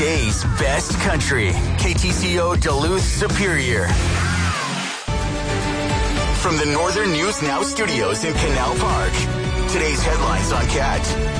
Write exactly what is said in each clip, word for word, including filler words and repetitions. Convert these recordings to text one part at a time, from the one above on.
Today's best country. K T C O Duluth Superior. From the Northern News Now studios in Canal Park. Today's headlines on Cat.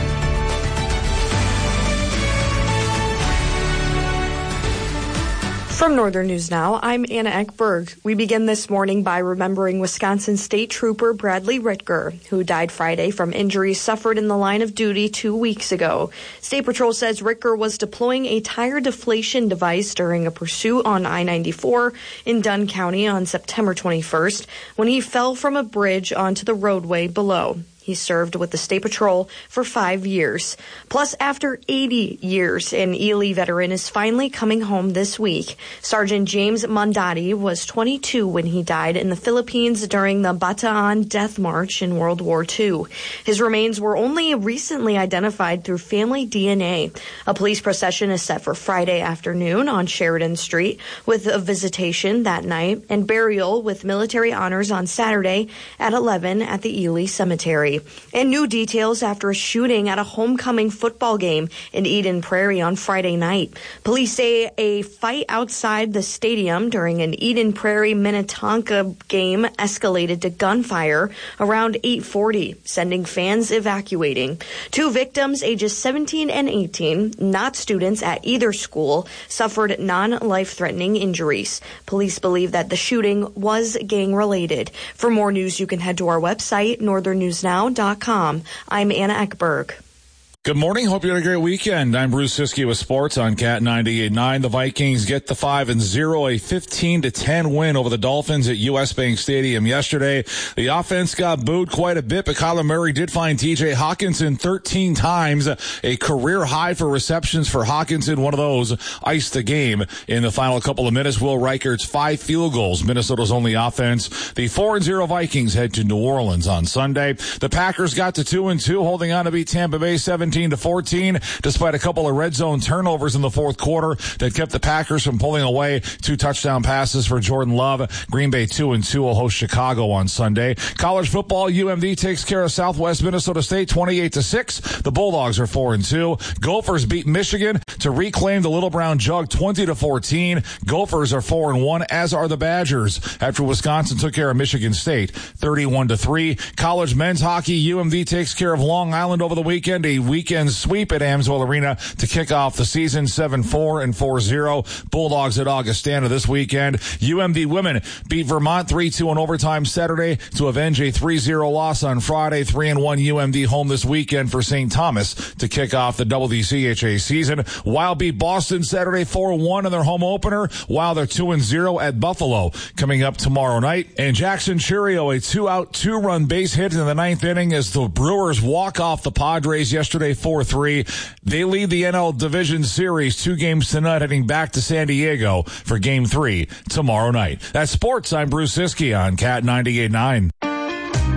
From Northern News Now, I'm Anna Eckberg. We begin this morning by remembering Wisconsin State Trooper Bradley Ritger, who died Friday from injuries suffered in the line of duty two weeks ago. State Patrol says Ritger was deploying a tire deflation device during a pursuit on I ninety-four in Dunn County on September twenty-first when he fell from a bridge onto the roadway below. He served with the State Patrol for five years. Plus, after eighty years, an Ely veteran is finally coming home this week. Sergeant James Mondati was twenty-two when he died in the Philippines during the Bataan Death March in World War Two. His remains were only recently identified through family D N A. A police procession is set for Friday afternoon on Sheridan Street, with a visitation that night and burial with military honors on Saturday at eleven at the Ely Cemetery. And new details after a shooting at a homecoming football game in Eden Prairie on Friday night. Police say a fight outside the stadium during an Eden Prairie Minnetonka game escalated to gunfire around eight forty, sending fans evacuating. Two victims, ages seventeen and eighteen, not students at either school, suffered non-life-threatening injuries. Police believe that the shooting was gang-related. For more news, you can head to our website, northern news now dot com. I'm Anna Eckberg. Good morning. Hope you had a great weekend. I'm Bruce Siskey with sports on Cat ninety-eight point nine. The Vikings get the five and zero, a fifteen to ten win over the Dolphins at U S Bank Stadium yesterday. The offense got booed quite a bit, but Kyler Murray did find T J Hawkinson thirteen times, a career high for receptions for Hawkinson. One of those iced the game in the final couple of minutes. Will Reichert's five field goals, Minnesota's only offense. The four and zero Vikings head to New Orleans on Sunday. The Packers got to two and two, holding on to beat Tampa Bay seventeen to fourteen, despite a couple of red zone turnovers in the fourth quarter that kept the Packers from pulling away. Two touchdown passes for Jordan Love. Green Bay two and two will host Chicago on Sunday. College football, U M D takes care of Southwest Minnesota State twenty-eight to six. The Bulldogs are four and two. Gophers beat Michigan to reclaim the Little Brown Jug twenty to fourteen. Gophers are four and one, as are the Badgers, after Wisconsin took care of Michigan State thirty-one to three. College men's hockey, U M D takes care of Long Island over the weekend. A weekend sweep at Amsoil Arena to kick off the season, seven four and four zero. Bulldogs at Augustana this weekend. U M D women beat Vermont three two in overtime Saturday to avenge a three zero loss on Friday. three and one U M D home this weekend for Saint Thomas to kick off the W C H A season. Wild beat Boston Saturday four one in their home opener, while they're two and zero at Buffalo coming up tomorrow night. And Jackson Churio, a two-out, two-run base hit in the ninth inning as the Brewers walk off the Padres yesterday four three. They lead the N L Division Series two games tonight, heading back to San Diego for game three tomorrow night. That's sports. I'm Bruce Siskey on Cat ninety-eight point nine.